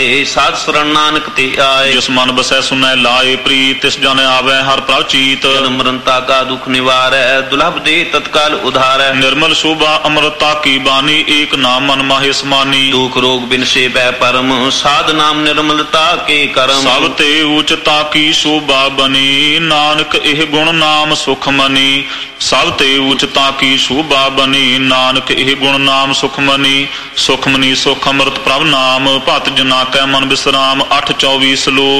ਸਾਧ ਸਰਣ ਨਾਨਕ ਤੇ ਆਏ। ਜਿਸ ਮਨ ਬਸੈ ਸੁਨੈ ਲਾਏ ਪ੍ਰੀਤ, ਤਿਸ ਜਨ ਆਵੈ ਹਰ ਪ੍ਰਭ ਚੀਤ। ਜਨਮ ਮਰਨਤਾ ਕਾ ਦੁਖ ਨਿਵਾਰੈ, ਦੁਲਭ ਦੇ ਤਤਕਾਲ ਉਧਾਰੈ। ਨਿਰਮਲ ਸ਼ੋਭਾ ਅੰਮ੍ਰਿਤਾ ਕੀ ਬਾਣੀ, ਏਕ ਨਾਮ ਮਨ ਮਾਹੇ ਸਮਾਨੀ। ਦੁਖ ਰੋਗ ਬਿਨਸੇ ਬੈ ਪਰਮ, ਸਾਧ ਨਾਮ ਨਿਰਮਲਤਾ ਕੇ ਕਰਮ। ਸਭ ਤੇ ਊਚਤਾ ਕੀ ਸ਼ੋਭਾ ਬਨੀ, ਨਾਨਕ ਇਹ ਗੁਣ ਨਾਮ ਸੁਖ ਮਨੀ। ਸਭ ਤੇ ਊਚਤਾ ਕੀ ਸ਼ੋਭਾ ਬਨੀ, ਨਾਨਕ ਇਹ ਗੁਣ ਨਾਮ ਸੁਖ ਮਨੀ। ਸੁਖ ਮਨੀ ਸੁਖ ਅੰਮ੍ਰਿਤ ਪ੍ਰਭ ਨਾਮ, ਭਗਤ ਜਨਾ ਕੈ ਮਨ ਬਿਸਰਾਮ। 8-24 ਸਲੋਕ।